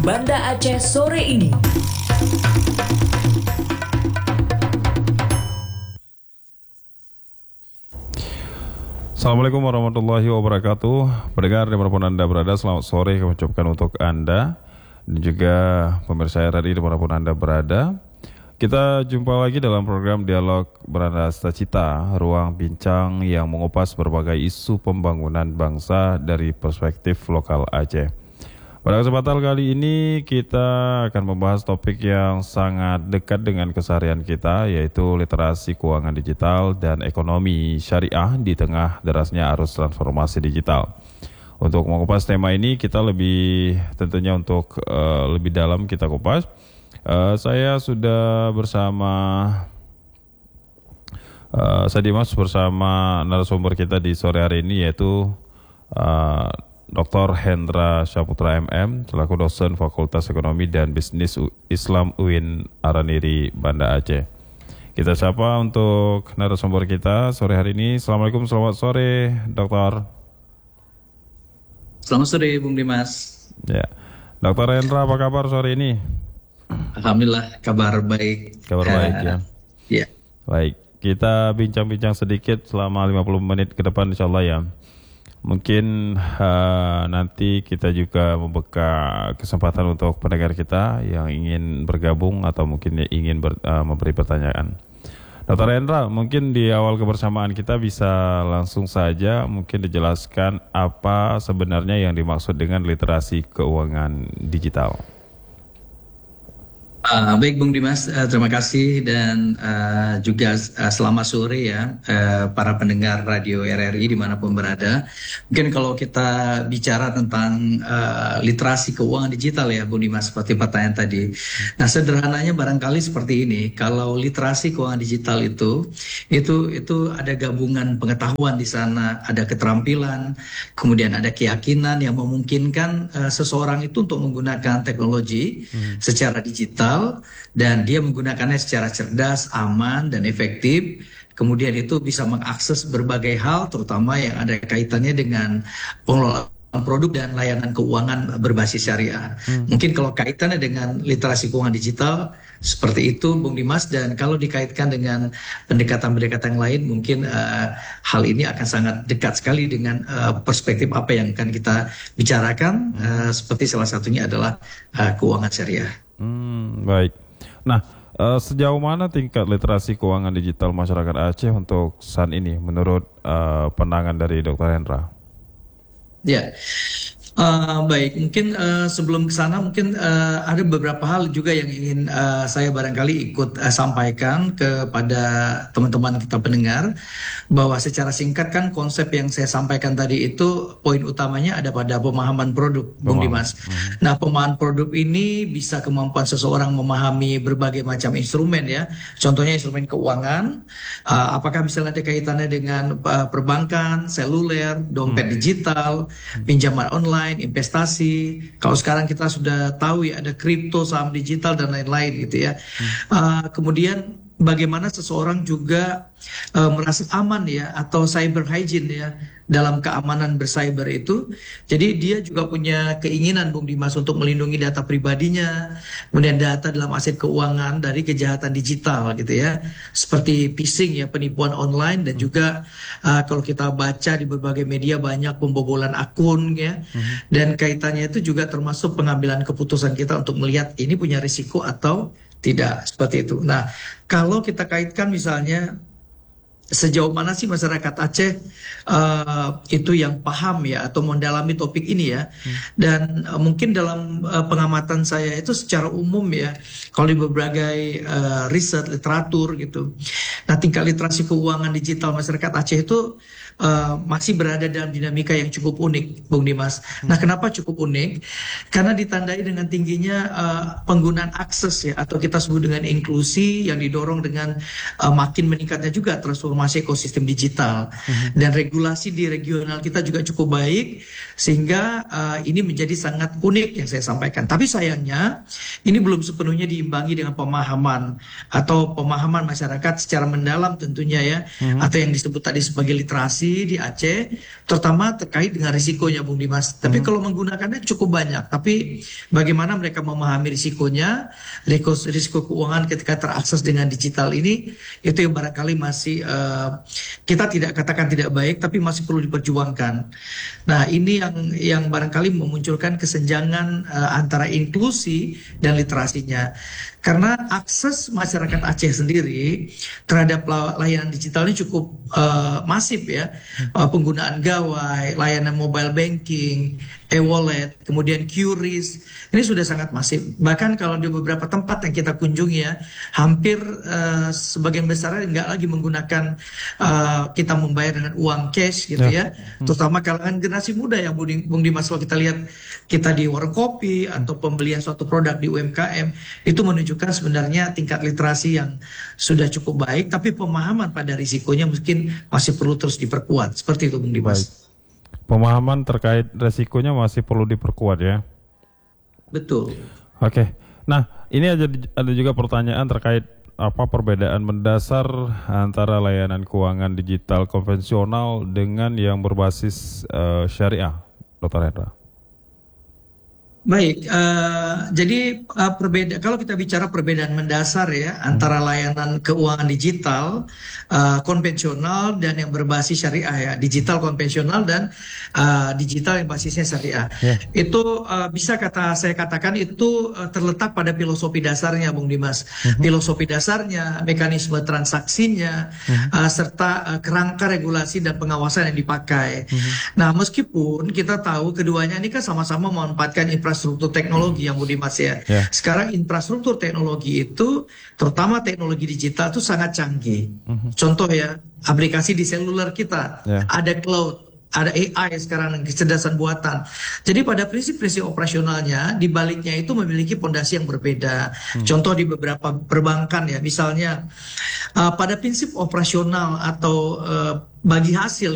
Banda Aceh sore ini. Assalamualaikum warahmatullahi wabarakatuh. Pendengar dimanapun Anda berada, selamat sore kami ucapkan untuk Anda dan juga pemirsa RRI dimanapun Anda berada. Kita jumpa lagi dalam program Dialog Beranda Cita-Cita, ruang bincang yang mengupas berbagai isu pembangunan bangsa dari perspektif lokal Aceh. Pada kesempatan kali ini kita akan membahas topik yang sangat dekat dengan keseharian kita, yaitu literasi keuangan digital dan ekonomi syariah di tengah derasnya arus transformasi digital. Untuk mengupas tema ini kita tentunya untuk lebih dalam kita kupas. Saya sudah bersama saya Dimas bersama narasumber kita di sore hari ini, yaitu Dr. Hendra Syaputra MM, selaku dosen Fakultas Ekonomi dan Bisnis Islam UIN Araniri, Banda Aceh. Kita sapa untuk narasumber kita sore hari ini. Assalamualaikum, selamat sore, Dokter. Selamat sore, Bung Dimas. Ya, Dr. Hendra, apa kabar sore ini? Alhamdulillah, kabar baik. Kabar baik ya. Ya. Baik, kita bincang-bincang sedikit selama 50 menit ke depan insyaAllah ya. Mungkin nanti kita juga membuka kesempatan untuk pendengar kita yang ingin bergabung atau mungkin ingin memberi pertanyaan. Dr. Hendra, mungkin di awal kebersamaan kita bisa langsung saja mungkin dijelaskan apa sebenarnya yang dimaksud dengan literasi keuangan digital. Baik Bung Dimas, terima kasih dan juga selamat sore ya para pendengar radio RRI dimanapun berada. Mungkin kalau kita bicara tentang literasi keuangan digital ya Bung Dimas, seperti pertanyaan tadi. Nah sederhananya barangkali seperti ini, kalau literasi keuangan digital itu ada gabungan pengetahuan di sana, ada keterampilan, kemudian ada keyakinan yang memungkinkan seseorang itu untuk menggunakan teknologi secara digital, dan dia menggunakannya secara cerdas, aman, dan efektif. Kemudian itu bisa mengakses berbagai hal, terutama yang ada kaitannya dengan pengelolaan produk dan layanan keuangan berbasis syariah. Mungkin kalau kaitannya dengan literasi keuangan digital, seperti itu Bung Dimas. Dan kalau dikaitkan dengan pendekatan-pendekatan yang lain, mungkin hal ini akan sangat dekat sekali dengan perspektif apa yang akan kita bicarakan. Seperti salah satunya adalah keuangan syariah. Baik. Nah, sejauh mana tingkat literasi keuangan digital masyarakat Aceh untuk saat ini menurut pandangan dari Dr. Hendra? Ya, baik. Mungkin sebelum ke sana mungkin ada beberapa hal juga yang ingin saya barangkali ikut sampaikan kepada teman-teman kita pendengar, bahwa secara singkat kan konsep yang saya sampaikan tadi itu poin utamanya ada pada pemahaman produk, Bung Dimas. Nah, pemahaman produk ini bisa kemampuan seseorang memahami berbagai macam instrumen ya. Contohnya instrumen keuangan, apakah misalnya ada kaitannya dengan perbankan, seluler, dompet digital, pinjaman online, investasi. Kalau sekarang kita sudah tahu ya ada kripto, saham digital dan lain-lain gitu ya. Kemudian bagaimana seseorang juga merasa aman ya, atau cyber hygiene ya, dalam keamanan bercyber itu. Jadi dia juga punya keinginan Bung Dimas untuk melindungi data pribadinya, kemudian data dalam aset keuangan dari kejahatan digital gitu ya, seperti phishing ya, penipuan online, dan juga kalau kita baca di berbagai media banyak pembobolan akun ya, dan kaitannya itu juga termasuk pengambilan keputusan kita untuk melihat ini punya risiko atau tidak, seperti itu. Nah, kalau kita kaitkan misalnya sejauh mana sih masyarakat Aceh itu yang paham ya atau mendalami topik ini ya, dan mungkin dalam pengamatan saya itu secara umum ya, kalau di berbagai riset literatur gitu, nah tingkat literasi keuangan digital masyarakat Aceh itu masih berada dalam dinamika yang cukup unik, Bung Dimas. Nah, kenapa cukup unik? Karena ditandai dengan tingginya penggunaan akses ya, atau kita sebut dengan inklusi yang didorong dengan makin meningkatnya juga transformasi ekosistem digital. Dan regulasi di regional kita juga cukup baik, sehingga ini menjadi sangat unik yang saya sampaikan. Tapi sayangnya ini belum sepenuhnya diimbangi dengan pemahaman masyarakat secara mendalam tentunya ya, atau yang disebut tadi sebagai literasi literasi di Aceh, terutama terkait dengan risikonya, Bung Dimas. Tapi kalau menggunakannya cukup banyak. Tapi bagaimana mereka memahami risikonya, risiko keuangan ketika terakses dengan digital ini, itu yang barangkali masih kita tidak katakan tidak baik, tapi masih perlu diperjuangkan. Nah, ini yang barangkali memunculkan kesenjangan antara inklusi dan literasinya. Karena akses masyarakat Aceh sendiri terhadap layanan digital ini cukup masif ya. Penggunaan gawai, layanan mobile banking, e-wallet, kemudian QRIS, ini sudah sangat masif. Bahkan kalau di beberapa tempat yang kita kunjungi ya, hampir sebagian besar nggak lagi menggunakan kita membayar dengan uang cash gitu ya. Terutama kalangan generasi muda yang Bung Dimas, kalau kita lihat kita di warung kopi atau pembelian suatu produk di UMKM, itu menunjukkan sebenarnya tingkat literasi yang sudah cukup baik, tapi pemahaman pada risikonya mungkin masih perlu terus diperkuat. Seperti itu, Bung Dimas. Baik. Pemahaman terkait resikonya masih perlu diperkuat ya. Betul. Oke. Nah, ini ada juga pertanyaan terkait apa perbedaan mendasar antara layanan keuangan digital konvensional dengan yang berbasis syariah, Dr. Hendra. Baik, jadi kalau kita bicara perbedaan mendasar ya antara layanan keuangan digital konvensional dan yang berbasis syariah ya, digital konvensional dan digital yang basisnya syariah, itu bisa saya katakan itu terletak pada filosofi dasarnya, Bung Dimas. Filosofi dasarnya, mekanisme transaksinya, serta kerangka regulasi dan pengawasan yang dipakai. Nah, meskipun kita tahu keduanya ini kan sama-sama memanfaatkan infrastruktur teknologi yang Budi Mas ya. Sekarang infrastruktur teknologi itu, terutama teknologi digital itu sangat canggih. Contoh ya, aplikasi di seluler kita, ada cloud, ada AI sekarang, kecerdasan buatan. Jadi pada prinsip-prinsip operasionalnya, di baliknya itu memiliki fondasi yang berbeda. Contoh di beberapa perbankan ya, misalnya pada prinsip operasional atau bagi hasil